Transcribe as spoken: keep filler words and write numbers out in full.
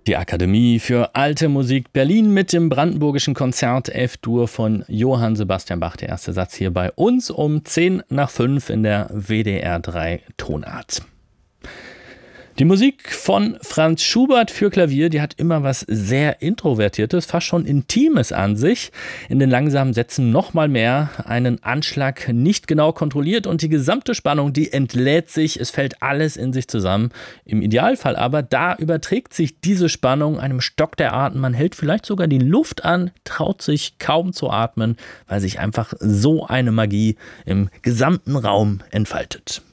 Die Akademie für Alte Musik Berlin mit dem brandenburgischen Konzert F-Dur von Johann Sebastian Bach. Der erste Satz hier bei uns um zehn nach fünf in der W D R drei Tonart. Die Musik von Franz Schubert für Klavier, die hat immer was sehr Introvertiertes, fast schon Intimes an sich. In den langsamen Sätzen noch mal mehr, einen Anschlag nicht genau kontrolliert und die gesamte Spannung, die entlädt sich, es fällt alles in sich zusammen. Im Idealfall aber, da überträgt sich diese Spannung einem Stock der Atem. Man hält vielleicht sogar die Luft an, traut sich kaum zu atmen, weil sich einfach so eine Magie im gesamten Raum entfaltet.